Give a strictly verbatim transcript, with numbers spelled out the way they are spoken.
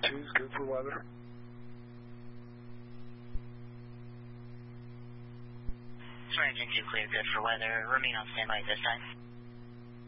two is good for weather. Engine two clear, good for weather. Remain on standby at this time.